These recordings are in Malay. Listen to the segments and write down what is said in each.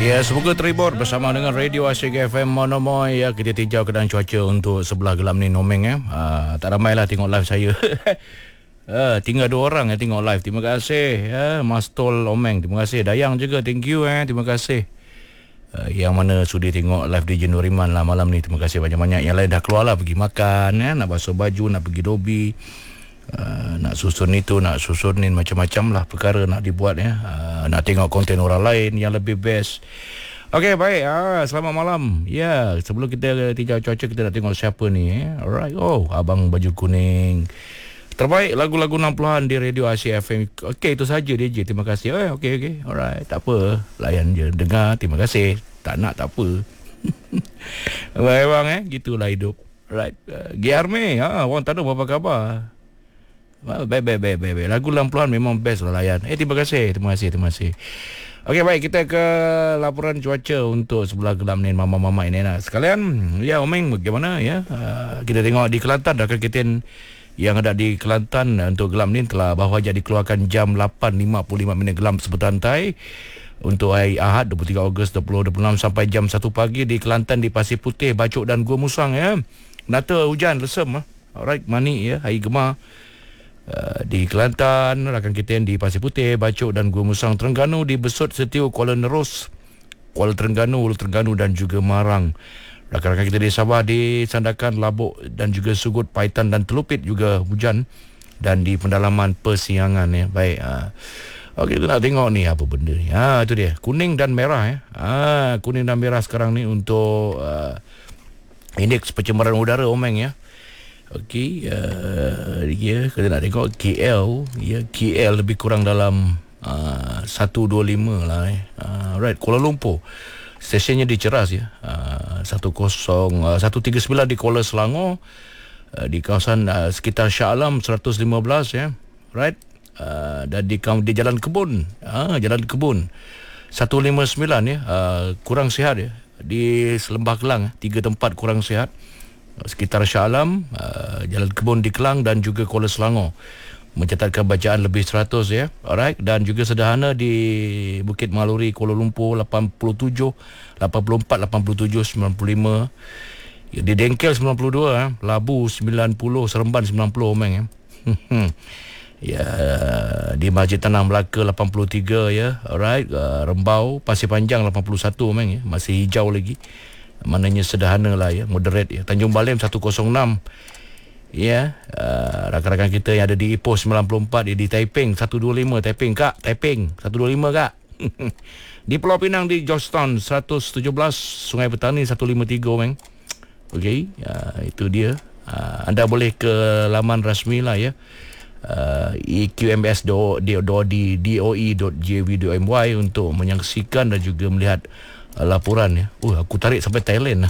Ya, semoga terhibur bersama dengan Radio Asyik FM Monomoy. Ya, kita tinjau keadaan cuaca untuk sebelah Gelam ni Nomeng ya. Tak ramailah tengok live saya. Tinggal 2 orang yang tengok live. Terima kasih ya, Mas Tol Omeng. Terima kasih. Dayang juga, thank you terima kasih. Yang mana sudi tengok live di Jenuriman lah malam ni. Terima kasih banyak-banyak. Yang lain dah keluar lah pergi makan ya, nak basuh baju, nak pergi dobi. Nak susun itu, nak susunin macam-macam lah perkara nak dibuat ya. Nak tengok konten orang lain yang lebih best. Okey, baik. Selamat malam. Ya, sebelum kita tinjau cuaca, kita nak tengok siapa ni. Alright. Oh, abang baju kuning. Terbaik lagu-lagu 60-an di Radio Asia FM. Okey, itu saja DJ. Terima kasih. Okey. Alright. Tak apa. Layan je. Dengar. Terima kasih. Tak nak, tak apa. Baik bang gitulah hidup. Alright. Giarme. Orang tak ada apa khabar. Baik. Lagu 60-an memang best lah layan. Terima kasih. Okey, baik, kita ke laporan cuaca untuk sebelah Gelam ni mama-mama ini lah. Sekalian, ya Omeng bagaimana ya? Kita tengok di Kelantan, rakan kita yang ada di Kelantan untuk Gelam ni telah baru saja dikeluarkan jam 8.55 gelam sebertantai untuk hari Ahad 23 Ogos 2026 sampai jam 1 pagi di Kelantan, di Pasir Putih, Bacok dan Gua Musang ya. Nata hujan lesem Alright, manik ya, hari gemar. Di Kelantan, rakan kita yang di Pasir Putih, Bacok dan Gua Musang, Terengganu, di Besut, Setiu, Kuala Nerus, Kuala Terengganu, Ulu Terengganu dan juga Marang. Rakan-rakan kita di Sabah, di Sandakan, Labuk dan juga Sugut, Paitan dan Telupit juga hujan, dan di pendalaman Persiangan ya. Baik. Okey, kita nak tengok ni apa benda ni. Itu dia, kuning dan merah ya. Kuning dan merah sekarang ni untuk indeks pencemaran udara Omeng ya. Okey, kita nak tengok KL ya. KL lebih kurang dalam 125 lah right. Kuala Lumpur stesen di Ceras ya, 139 di Kuala Selangor, di kawasan sekitar Shah Alam 115 ya, right. Dan di Jalan Kebun, Jalan Kebun 159 ya, kurang sihat ya. Di Selembah Kelang 3 tempat kurang sihat sekitar Shah Alam, Jalan Kebun di Kelang dan juga Kuala Selangor mencatatkan bacaan lebih 100 ya. Alright, dan juga sederhana di Bukit Maluri, Kuala Lumpur 87, 84, 87, 95. Di Dengkel 92, Labu 90, Seremban 90 Omeng ya. Ya, di Masjid Tanah Melaka 83 ya. Alright, Rembau, Pasir Panjang 81 Omeng ya, masih hijau lagi. Maknanya sederhana lah ya, moderate ya. Tanjung Balem 106 ya. Rakan-rakan kita yang ada di Ipoh 94 ya, di Taiping 125, Taiping 125 kak. Di Pulau Pinang, di Georgetown 117, Sungai Petani 153 Omeng. Okey, itu dia. Anda boleh ke laman rasmi lah ya, eqms.doe.gov.my untuk menyaksikan dan juga melihat laporan ya. Aku tarik sampai Thailand.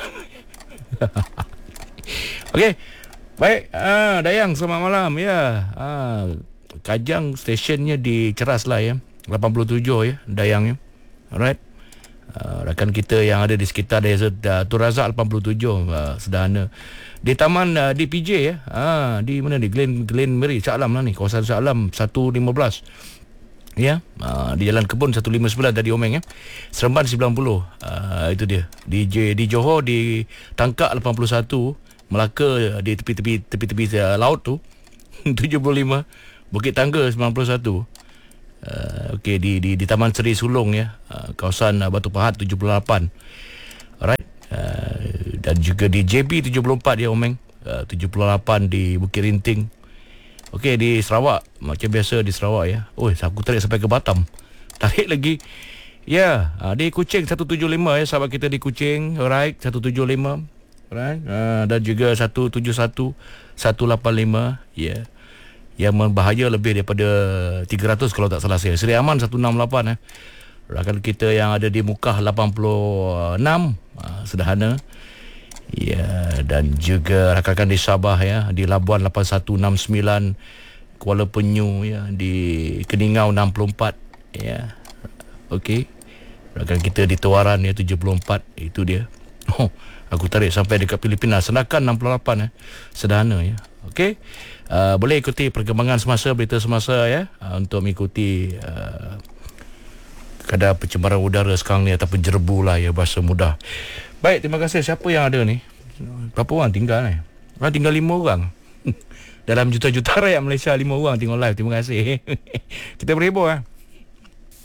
Okey, baik. Dayang, selamat malam ya. Kajang stationnya di Ceras lah ya, 87 ya, Dayang ya. Alright. Rakan kita yang ada di sekitar desa Tun Razak 87, sederhana. Di taman di PJ ya. Di mana ni? Glen Mary, Shah Alam lah ni, kawasan Shah Alam 115. Ya, di Jalan Kebun 159 tadi Omeng ya. Seremban 90. Itu dia. Di Johor, di Tangkak 81, Melaka di tepi-tepi laut tu 75, Bukit Tangga 91. Okey, di Taman Seri Sulong ya, kawasan Batu Pahat 78. Alright. Dan juga di JB 74 ya Omeng. 78 di Bukit Rinting. Okey, di Sarawak macam biasa di Sarawak ya. Aku tarik sampai ke Batam. Tarik lagi. Ya, di Kuching 175 ya, sahabat kita di Kuching. Alright, 175. Alright. Dan juga 171, 185 ya. Yang berbahaya lebih daripada 300 kalau tak salah saya. Seri Aman 168 ya. Rakan kita yang ada di Mukah 86, sederhana. Ya, dan juga rakan-rakan di Sabah ya, di Labuan 8169, Kuala Penyu ya, di Keningau 64 ya. Okey. Rakan kita di Tawaran ya 74, itu dia. Aku tarik sampai dekat Filipina, Senakan 68 ya. Sederhana ya. Okey. Boleh ikuti perkembangan semasa, berita semasa ya, untuk mengikuti kadar pencemaran udara sekarang ni ataupun jerbu lah ya, bahasa mudah. Baik, terima kasih. Siapa yang ada ni? Berapa orang tinggal ni? Tinggal 5 orang. Dalam juta-juta rakyat Malaysia, 5 orang tengok live. Terima kasih. Kita berhibur